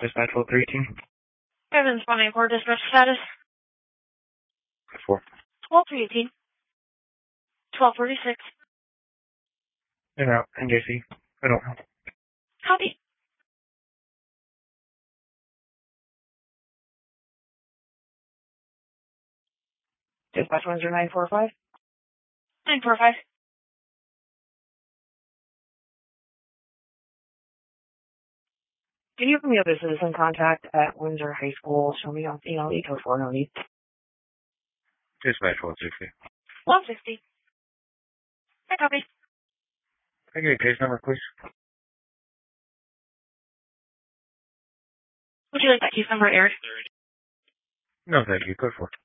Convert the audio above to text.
Dispatch 1218. Evans 184, dispatch status. 4. 12318. 1246. En route, NJC. I don't know. Copy. Dispatch 10945. 945. Can you give me other citizen contact at Windsor High School? Show me on CLE code 4 no need. Dispatch 160. 160. I copy. Can I get a case number, please? Would you like that case number, Eric? No, thank you. Code 4.